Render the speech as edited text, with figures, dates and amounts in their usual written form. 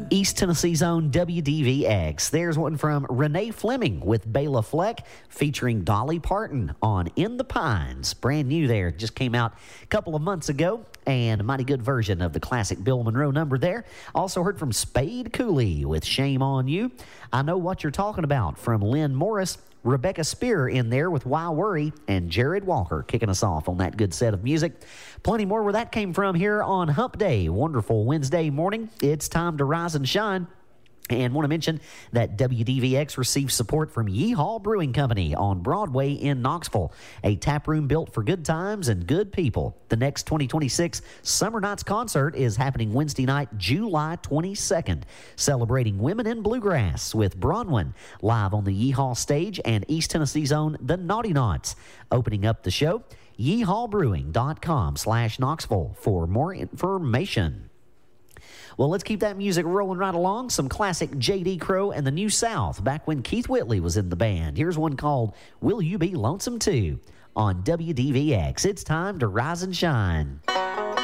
East Tennessee's own WDVX. There's one from Renee Fleming with Bela Fleck featuring Dolly Parton on In the Pines. Brand new there. Just came out a couple of months ago, and a mighty good version of the classic Bill Monroe number there. Also heard from Spade Cooley with Shame on You. I Know What You're Talking About from Lynn Morris. Rebecca Spear in there with Why Worry, and Jared Walker kicking us off on that good set of music. Plenty more where that came from here on Hump Day. Wonderful Wednesday morning. It's time to rise and shine. And want to mention that WDVX receives support from Yeehaw Brewing Company on Broadway in Knoxville, a tap room built for good times and good people. The next 2026 Summer Nights concert is happening Wednesday night, July 22nd, celebrating women in bluegrass with Bronwyn live on the Yeehaw stage and East Tennessee's own The Naughty Knots. Opening up the show, yeehawbrewing.com/Knoxville for more information. Well, let's keep that music rolling right along. Some classic J.D. Crowe and the New South back when Keith Whitley was in the band. Here's one called Will You Be Lonesome Too on WDVX. It's time to rise and shine.